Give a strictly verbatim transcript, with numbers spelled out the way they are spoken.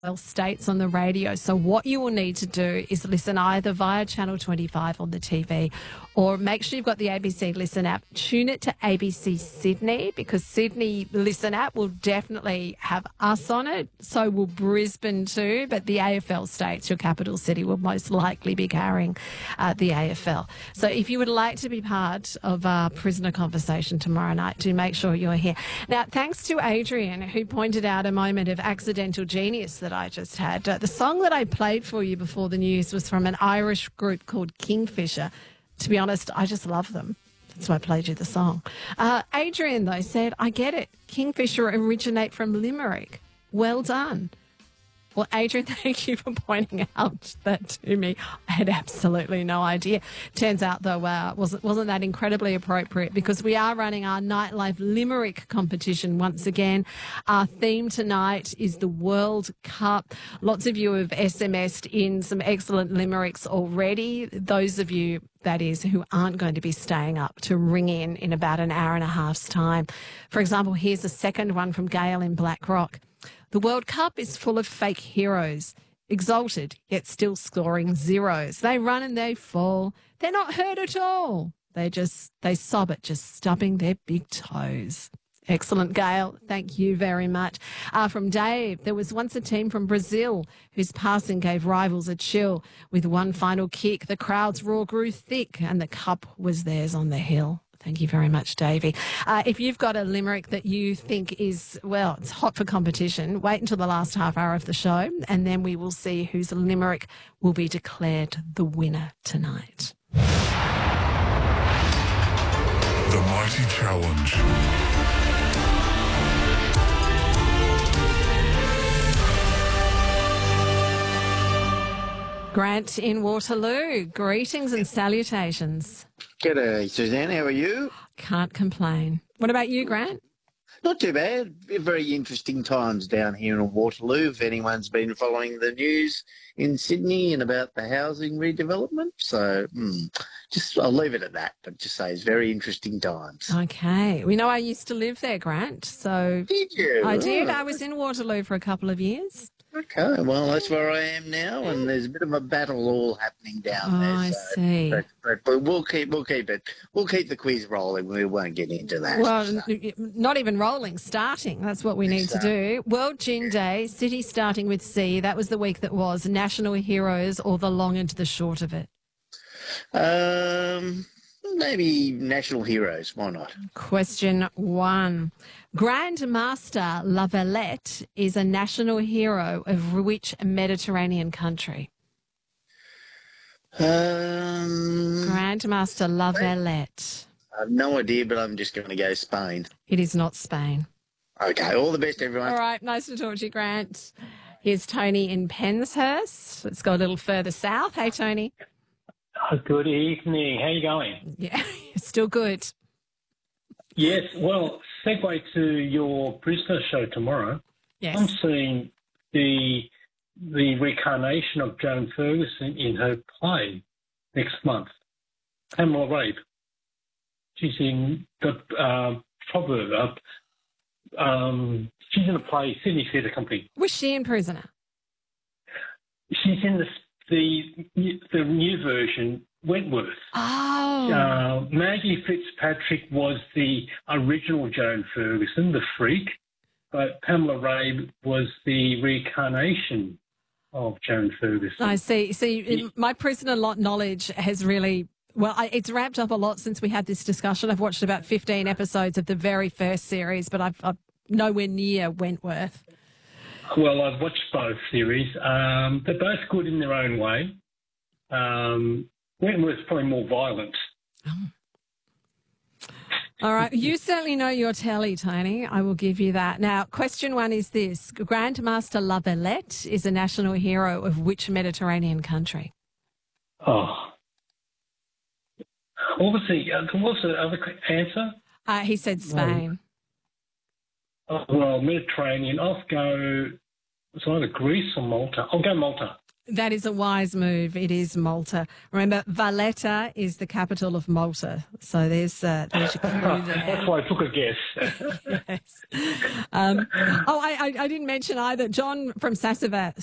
States on the radio. So what you will need to do is listen either via Channel twenty-five on the T V, or make sure you've got the A B C Listen app. Tune it to A B C Sydney, because Sydney Listen app will definitely have us on it. So will Brisbane too, but the A F L states, your capital city, will most likely be carrying uh, the A F L. So if you would like to be part of our prisoner conversation tomorrow night, do make sure you're here. Now, thanks to Adrian, who pointed out a moment of accidental genius that I just had. Uh, the song that I played for you before the news was from an Irish group called Kingfisher. To be honest, I just love them. That's why I played you the song. Uh, Adrian, though, said, I get it. Kingfisher originate from Limerick. Well done. Well, Adrian, thank you for pointing out that to me. I had absolutely no idea. Turns out, though, uh, wasn't, wasn't that incredibly appropriate, because we are running our Nightlife Limerick competition once again. Our theme tonight is the World Cup. Lots of you have S M S'd in some excellent limericks already. Those of you, that is, who aren't going to be staying up to ring in in about an hour and a half's time. For example, here's a second one from Gail in Blackrock. The World Cup is full of fake heroes, exalted yet still scoring zeros. They run and they fall. They're not hurt at all. They just, they sob at just stubbing their big toes. Excellent, Gail. Thank you very much. Uh, from Dave, there was once a team from Brazil whose passing gave rivals a chill. With one final kick, the crowd's roar grew thick and the cup was theirs on the hill. Thank you very much, Davey. Uh, if you've got a limerick that you think is, well, it's hot for competition, wait until the last half hour of the show, and then we will see whose limerick will be declared the winner tonight. The Mighty Challenge. Grant in Waterloo, greetings and salutations. G'day, Suzanne. How are you? Can't complain. What about you, Grant? Not too bad. Very interesting times down here in Waterloo, if anyone's been following the news in Sydney and about the housing redevelopment. So hmm, just I'll leave it at that, but just say it's very interesting times. Okay. We know I used to live there, Grant. So Did you? I did. Right. I was in Waterloo for a couple of years. Okay, well, that's where I am now, and there's a bit of a battle all happening down Oh, there. I so, see. But, but, but we'll keep, we'll keep it, we'll keep the quiz rolling. We won't get into that. Well, so. n- not even rolling, starting. That's what we need to do. World Gin Day, city starting with C. That was the week that was. National heroes, or the long and the short of it? Um, maybe national heroes. Why not? Question one. Grandmaster Lavalette is a national hero of which Mediterranean country? Um, Grandmaster Lavalette. I have no idea, but I'm just going to go Spain. It is not Spain. Okay, all the best, everyone. All right, nice to talk to you, Grant. Here's Tony in Penshurst. Let's go a little further south. Hey, Tony. Oh, good evening. How you going? Yeah, still good. Yes, well, segue to your prisoner show tomorrow. Yes. I'm seeing the the reincarnation of Joan Ferguson in her play next month, Pamela Rabe. She's in the uh, proverb. Um, she's in a play, Sydney Theatre Company. Was she in Prisoner? She's in the the the new version, Wentworth. Oh. Uh, Maggie Fitzpatrick was the original Joan Ferguson, the freak, but Pamela Rabe was the reincarnation of Joan Ferguson. I see. See, my prisoner lot knowledge has really, well, I, it's ramped up a lot since we had this discussion. I've watched about fifteen episodes of the very first series, but I've, I'm nowhere near Wentworth. Well, I've watched both series. Um, they're both good in their own way. Um, Wentworth's probably more violent. Oh. All right. You certainly know your telly, Tony. I will give you that. Now, question one is this. Grandmaster Lavalette is a national hero of which Mediterranean country? Oh. What was the, uh, what was the other answer? Uh, he said Spain. Oh, well, Mediterranean. I'll go, it's either Greece or Malta. I'll go Malta. That is a wise move. It is Malta. Remember, Valletta is the capital of Malta. So there's, uh, there's your clue there. That's why I took a guess. Yes. Um, oh, I, I, I didn't mention either. John from Sassava